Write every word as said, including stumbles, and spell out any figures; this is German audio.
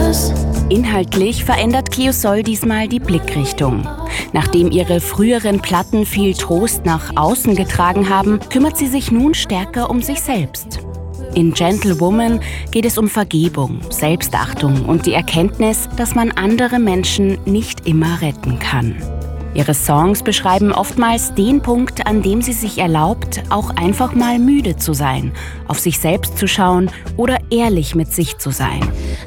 Inhaltlich verändert Cleosol diesmal die Blickrichtung. Nachdem ihre früheren Platten viel Trost nach außen getragen haben, kümmert sie sich nun stärker um sich selbst. In Gentle Woman geht es um Vergebung, Selbstachtung und die Erkenntnis, dass man andere Menschen nicht immer retten kann. Ihre Songs beschreiben oftmals den Punkt, an dem sie sich erlaubt, auch einfach mal müde zu sein, auf sich selbst zu schauen oder ehrlich mit sich zu sein.